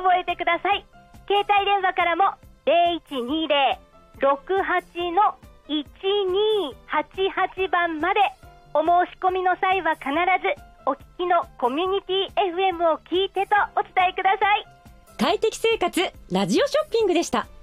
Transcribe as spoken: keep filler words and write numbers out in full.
覚えてください。携帯電話からも ゼロいちにゼロ ろくはち のいちにはちはち 番までお申し込みの際は必ずお聞きのコミュニティ エフエム を聞いてとお伝えください。 快適生活ラジオショッピングでした。